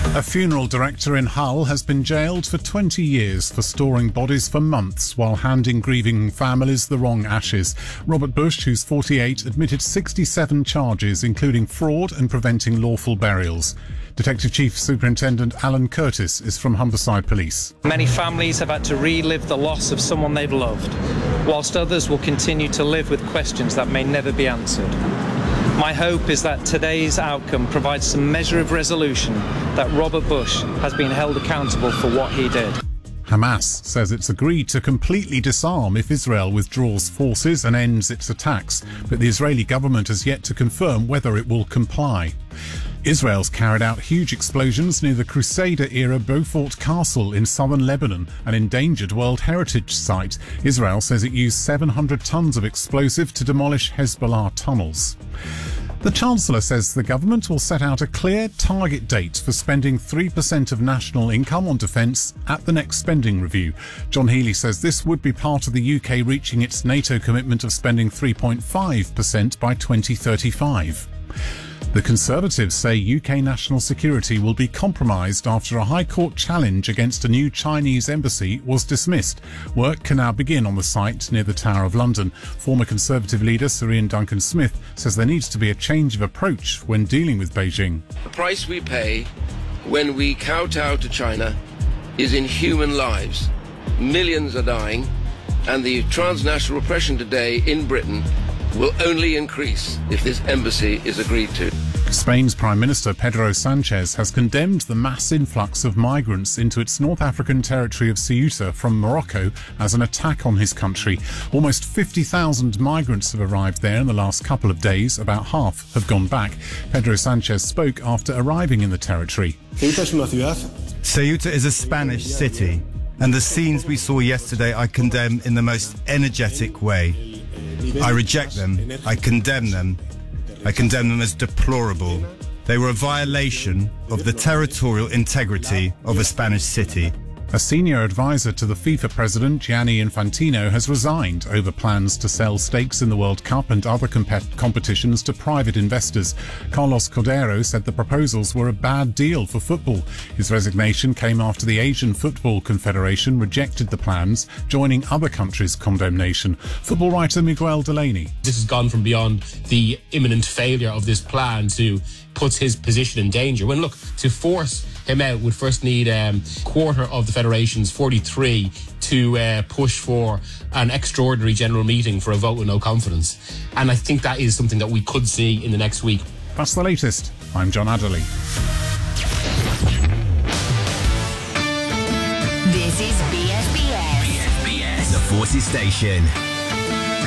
A funeral director in Hull has been jailed for 20 years for storing bodies for months while handing grieving families the wrong ashes. Robert Bush, who's 48, admitted 67 charges, including fraud and preventing lawful burials. Detective Chief Superintendent Alan Curtis is from Humberside Police. Many families have had to relive the loss of someone they've loved, whilst others will continue to live with questions that may never be answered. My hope is that today's outcome provides some measure of resolution that Robert Bush has been held accountable for what he did. Hamas says it's agreed to completely disarm if Israel withdraws forces and ends its attacks, but the Israeli government has yet to confirm whether it will comply. Israel's carried out huge explosions near the Crusader-era Beaufort Castle in southern Lebanon, an endangered World Heritage Site. Israel says it used 700 tons of explosive to demolish Hezbollah tunnels. The Chancellor says the government will set out a clear target date for spending 3% of national income on defence at the next spending review. John Healey says this would be part of the UK reaching its NATO commitment of spending 3.5% by 2035. The Conservatives say UK national security will be compromised after a High Court challenge against a new Chinese embassy was dismissed. Work can now begin on the site near the Tower of London. Former Conservative leader Sir Ian Duncan-Smith says there needs to be a change of approach when dealing with Beijing. The price we pay when we kowtow to China is in human lives. Millions are dying, and the transnational repression today in Britain will only increase if this embassy is agreed to. Spain's Prime Minister Pedro Sanchez has condemned the mass influx of migrants into its North African territory of Ceuta from Morocco as an attack on his country. Almost 50,000 migrants have arrived there in the last couple of days. About half have gone back. Pedro Sanchez spoke after arriving in the territory. Ceuta is a Spanish city, and the scenes we saw yesterday I condemn in the most energetic way. I reject them. I condemn them. I condemn them as deplorable. They were a violation of the territorial integrity of a Spanish city. A senior advisor to the FIFA president, Gianni Infantino, has resigned over plans to sell stakes in the World Cup and other competitions to private investors. Carlos Cordeiro said the proposals were a bad deal for football. His resignation came after the Asian Football Confederation rejected the plans, joining other countries' condemnation. Football writer Miguel Delaney. This has gone from beyond the imminent failure of this plan to puts his position in danger. When, look, to force him out would first need a quarter of the Federation's 43 to push for an extraordinary general meeting for a vote with no confidence. And I think that is something that we could see in the next week. That's the latest. I'm John Adderley. This is BSBS. BSBS, the Forces Station.